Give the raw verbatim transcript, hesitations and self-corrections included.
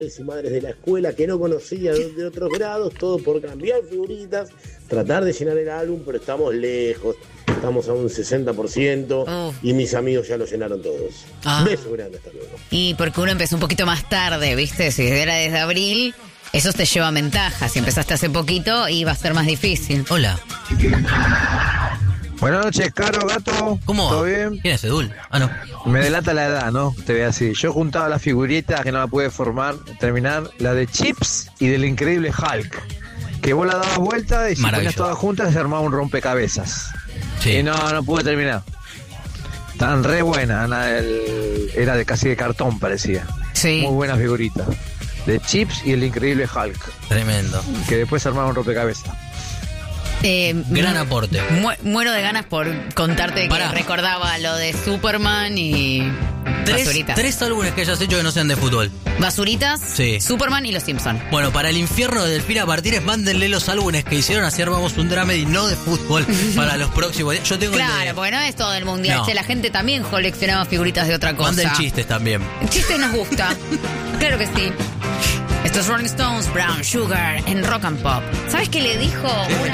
y madres de la escuela que no conocía de, de otros grados, todo por cambiar figuritas, tratar de llenar el álbum, pero estamos lejos, estamos a un sesenta por ciento uh. y mis amigos ya lo llenaron todos. Ah. Beso grande, hasta luego. Y porque uno empezó un poquito más tarde, ¿viste? Si era desde abril, eso te lleva ventaja. Si empezaste hace poquito, iba a ser más difícil. Hola. Buenas noches, Caro, Gato. ¿Cómo? ¿Todo bien? ¿Quién es Edul? Ah, no. Me delata la edad, ¿no? Te veo así. Yo juntaba las figuritas que no la pude formar, terminar, la de Chips y del increíble Hulk. Que vos la dabas vuelta y si ponías todas juntas se armaba un rompecabezas. Sí. Y no, no pude terminar. Tan re buena. Era de casi de cartón, parecía. Sí. Muy buena figurita. De Chips y el increíble Hulk. Tremendo. Que después se armaba un rompecabezas. Eh, Gran aporte. Mu- muero de ganas por contarte Pará. que recordaba lo de Superman y Tres, Basuritas. tres álbumes que hayas hecho que no sean de fútbol. Basuritas, Sí. Superman y Los Simpson. Bueno, para el infierno de Delfina Martínez, mándenle los álbumes que hicieron, así armamos un dramedy no de fútbol para los próximos días. Yo tengo el Claro, de... porque no es todo el mundial. No. Che, la gente también coleccionaba figuritas de otra cosa. Manden chistes también. El chiste nos gusta. Claro que sí. Estos Rolling Stones, Brown Sugar, en Rock and Pop. ¿Sabes qué le dijo una